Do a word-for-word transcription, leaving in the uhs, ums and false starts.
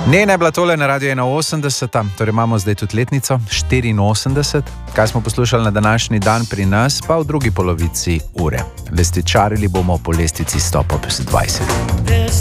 Nena je bila tole na Radio ena osemdeset, torej imamo zdaj tudi letnico štiriinosemdeset. Kaj smo poslušali na današnji dan pri nas, pa v drugi polovici ure. Lestičarili bomo po lestvici sto dvajset.